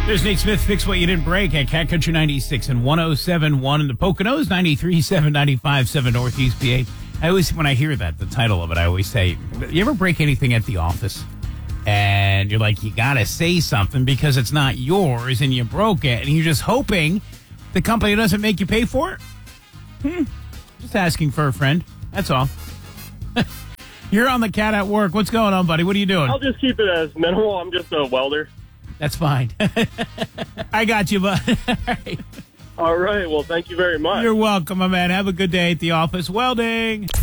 There's Nate Smith, Fix What You Didn't Break at Cat Country 96 and 107.1 in the Poconos, 93.7, 95.7 Northeast PA. I always, when I hear that, the title of it, I always say, you ever break anything at the office? And you're like, you got to say something because it's not yours and you broke it and you're just hoping the company doesn't make you pay for it? Just asking for a friend. That's all. You're on the Cat at Work. What's going on, buddy? What are you doing? I'll just keep it as minimal. I'm just a welder. That's fine. I got you, bud. All right. Well, thank you very much. You're welcome, my man. Have a good day at the office welding.